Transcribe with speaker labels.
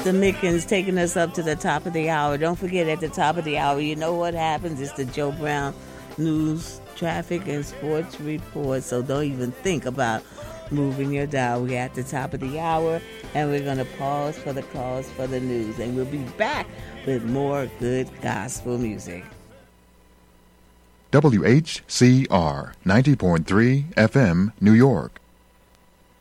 Speaker 1: Mr. Mickens taking us up to the top of the hour. Don't forget, at the top of the hour, you know what happens? It's the Joe Brown News, Traffic, and Sports Report. So don't even think about moving your dial. We're at the top of the hour, and we're going to pause for the calls for the news. And we'll be back with more good gospel music.
Speaker 2: WHCR 90.3 FM, New York.